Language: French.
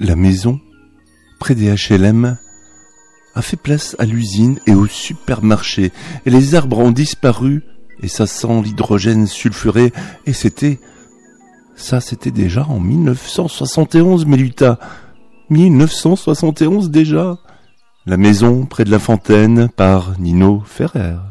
La maison, près des HLM, a fait place à l'usine et au supermarché. Et les arbres ont disparu, et ça sent l'hydrogène sulfuré. Et c'était déjà en 1971, Méluta. 1971 déjà. La maison près de la fontaine par Nino Ferrer.